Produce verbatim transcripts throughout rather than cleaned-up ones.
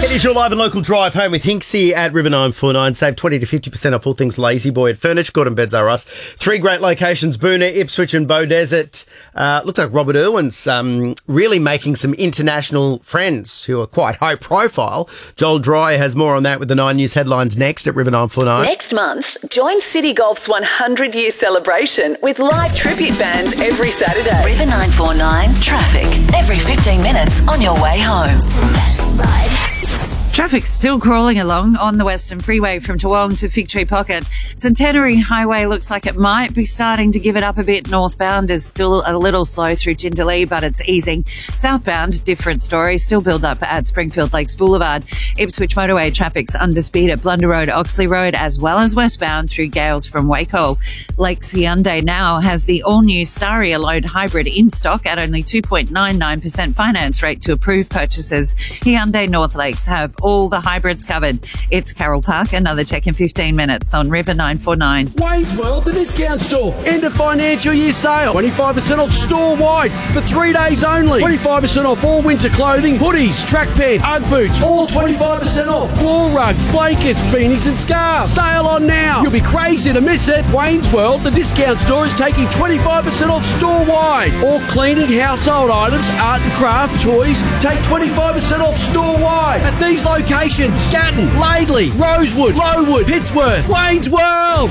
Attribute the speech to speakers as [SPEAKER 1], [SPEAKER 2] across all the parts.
[SPEAKER 1] It is your live and local drive home with Hinksy at River nine four nine. Save twenty to fifty percent off all things Lazy Boy at Furniture Court and Beds R Us. Three great locations, Boonah, Ipswich and Beaudesert. Uh, looks like Robert Irwin's um, really making some international friends who are quite high profile. Joel Dry has more on that with the Nine News headlines next at River nine four nine.
[SPEAKER 2] Next month, join City Golf's one hundred year celebration with live tribute bands every Saturday.
[SPEAKER 3] River nine four nine traffic every fifteen minutes on your way home.
[SPEAKER 4] Traffic's still crawling along on the Western Freeway from Toowong to Fig Tree Pocket. Centenary Highway looks like it might be starting to give it up a bit. Northbound is still a little slow through Jindalee, but it's easing. Southbound, different story. Still build up at Springfield Lakes Boulevard. Ipswich Motorway traffic's under speed at Blunder Road, Oxley Road, as well as westbound through Gales from Waco. Lakes Hyundai now has the all-new Staria Load Hybrid in stock at only two point nine nine percent finance rate to approved purchases. Hyundai North Lakes have all the hybrids covered. It's Carroll Park. Another check in fifteen minutes on River nine four nine.
[SPEAKER 5] Wayne's World, the discount store. End of financial year sale. twenty-five percent off store-wide for three days only. twenty-five percent off all winter clothing, hoodies, track pants, Ugg boots, all twenty-five percent off. Floor rug, blankets, beanies and scarves. Sale on now. You'll be crazy to miss it. Wayne's World, the discount store, is taking twenty-five percent off store-wide. All cleaning, household items, art and craft, toys, take twenty-five percent off store-wide at these locations: Scatton, Laidley, Rosewood, Lowood, Pittsworth, Wayne's World.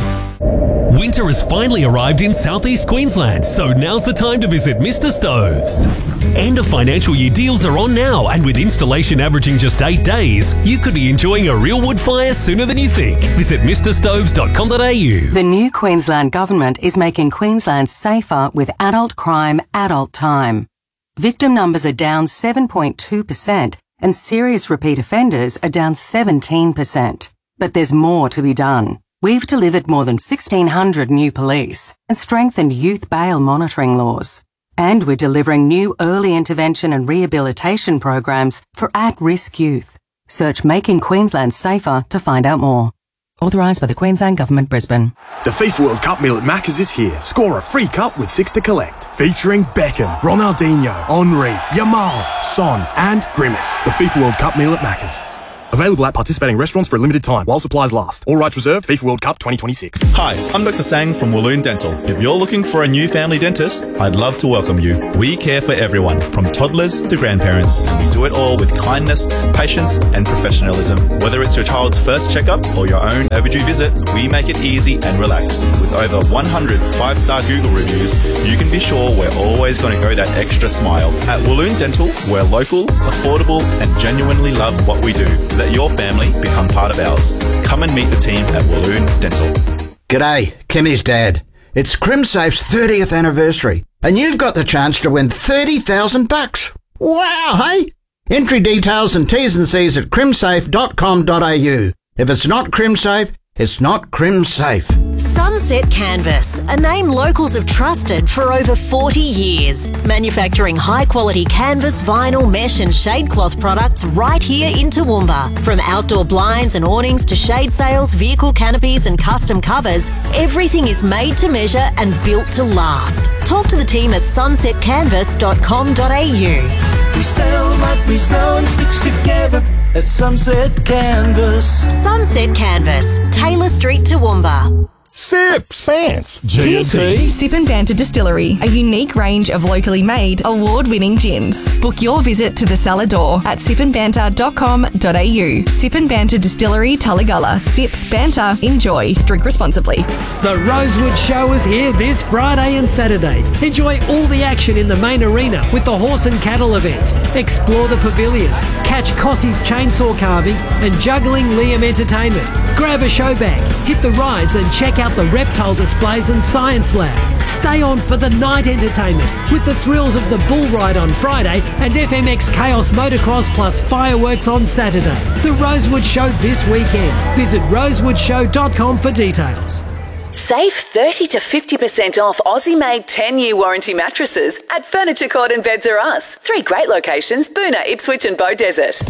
[SPEAKER 6] Winter has finally arrived in southeast Queensland, so now's the time to visit Mister Stoves. End of financial year deals are on now, and with installation averaging just eight days, you could be enjoying a real wood fire sooner than you think. Visit mister stoves dot com dot a u.
[SPEAKER 7] The new Queensland Government is making Queensland safer with adult crime, adult time. Victim numbers are down seven point two percent. and serious repeat offenders are down seventeen percent. But there's more to be done. We've delivered more than sixteen hundred new police and strengthened youth bail monitoring laws. And we're delivering new early intervention and rehabilitation programs for at-risk youth. Search Making Queensland Safer to find out more. Authorised by the Queensland Government, Brisbane.
[SPEAKER 8] The FIFA World Cup meal at Macca's is here. Score a free cup with six to collect. Featuring Beckham, Ronaldinho, Henry, Yamal, Son and Grimace. The FIFA World Cup meal at Macca's. Available at participating restaurants for a limited time while supplies last. All rights reserved. FIFA World Cup twenty twenty-six.
[SPEAKER 9] Hi, I'm Doctor Sang from Walloon Dental. If you're looking for a new family dentist, I'd love to welcome you. We care for everyone, from toddlers to grandparents, and we do it all with kindness, patience and professionalism. Whether it's your child's first checkup or your own overdue visit, we make it easy and relaxed. With over one hundred five-star Google reviews, you can be sure we're always going to go that extra smile. At Walloon Dental, we're local, affordable and genuinely love what we do. Let your family become part of ours. Come and meet the team at Walloon Dental.
[SPEAKER 10] G'day, Kimmy's dad. It's CrimSafe's thirtieth anniversary, and you've got the chance to win thirty thousand bucks. Wow, hey? Entry details and T's and C's at crimsafe dot com dot a u. If it's not CrimSafe, it's not CrimSafe.
[SPEAKER 11] Sunset Canvas, a name locals have trusted for over forty years. Manufacturing high-quality canvas, vinyl, mesh and shade cloth products right here in Toowoomba. From outdoor blinds and awnings to shade sails, vehicle canopies and custom covers, everything is made to measure and built to last. Talk to the team at sunset canvas dot com dot a u.
[SPEAKER 12] We sell what we sew and stitch together at Sunset Canvas.
[SPEAKER 11] Sunset Canvas, Taylor Street, Toowoomba.
[SPEAKER 13] Sips, Bants, G and T. Sip and Banter Distillery, a unique range of locally made, award-winning gins. Book your visit to the cellar door at sip and banter dot com dot a u. Sip and Banter Distillery, Tullagalla. Sip, banter, enjoy. Drink responsibly.
[SPEAKER 5] The Rosewood Show is here this Friday and Saturday. Enjoy all the action in the main arena with the horse and cattle events. Explore the pavilions, catch Cossie's chainsaw carving and Juggling Liam Entertainment. Grab a show bag, hit the rides and check out the reptile displays and science lab. Stay on for the night entertainment with the thrills of the bull ride on Friday and F M X Chaos Motocross plus fireworks on Saturday. The Rosewood Show this weekend. Visit rosewood show dot com for details.
[SPEAKER 2] Save thirty to fifty percent off Aussie-made ten-year warranty mattresses at Furniture Court and Beds R Us. Three great locations, Boonah, Ipswich and Beaudesert.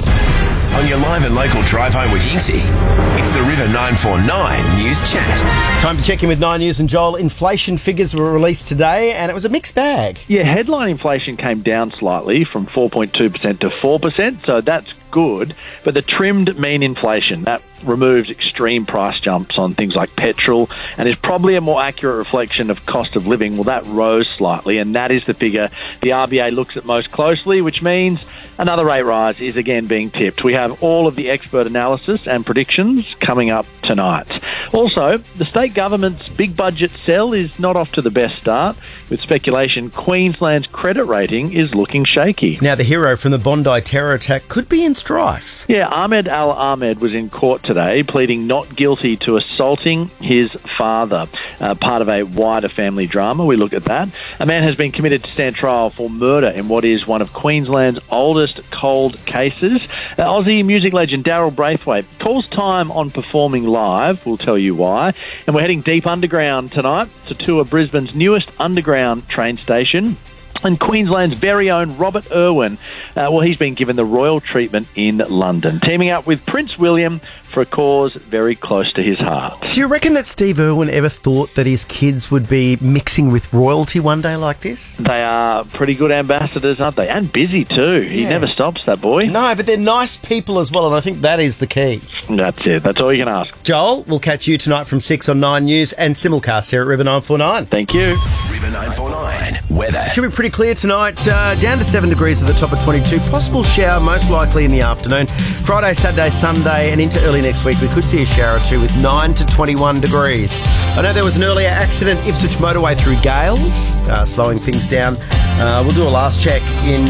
[SPEAKER 14] On your live and local drive home with Hinksy, it's the River nine four nine News Chat.
[SPEAKER 1] Time to check in with Nine News and Joel. Inflation figures were released today and it was a mixed bag.
[SPEAKER 15] Yeah, headline inflation came down slightly from four point two percent to four percent, so that's good, but the trimmed mean inflation, that removes extreme price jumps on things like petrol and is probably a more accurate reflection of cost of living. Well, that rose slightly, and that is the figure the R B A looks at most closely, which means another rate rise is again being tipped. We have all of the expert analysis and predictions coming up tonight. Also, the state government's big budget sell is not off to the best start, with speculation Queensland's credit rating is looking shaky.
[SPEAKER 1] Now, the hero from the Bondi terror attack could be in strife.
[SPEAKER 15] Yeah, Ahmed Al-Ahmed was in court today pleading not guilty to assaulting his father, uh, part of a wider family drama. We look at that. A man has been committed to stand trial for murder in what is one of Queensland's oldest cold cases. Uh, Aussie music legend Daryl Braithwaite calls time on performing live. We'll tell you why. And we're heading deep underground tonight to tour Brisbane's newest underground train station. And Queensland's very own Robert Irwin, uh, well, he's been given the royal treatment in London, teaming up with Prince William for a cause very close to his heart.
[SPEAKER 1] Do you reckon that Steve Irwin ever thought that his kids would be mixing with royalty one day like this?
[SPEAKER 15] They are pretty good ambassadors, aren't they? And busy too. He
[SPEAKER 1] Yeah.
[SPEAKER 15] never stops, that boy.
[SPEAKER 1] No, but they're nice people as well, and I think that is the key.
[SPEAKER 15] That's it. That's all you can ask.
[SPEAKER 1] Joel, we'll catch you tonight from six on Nine News and simulcast here at River nine forty-nine.
[SPEAKER 15] Thank you.
[SPEAKER 14] River nine forty-nine weather.
[SPEAKER 1] Should be pretty clear tonight, uh, down to seven degrees at the top of twenty-two. Possible shower, most likely in the afternoon. Friday, Saturday, Sunday, and into early next week, we could see a shower or two with nine to twenty-one degrees. I know there was an earlier accident, Ipswich motorway through Gales, uh, slowing things down. Uh, we'll do a last check in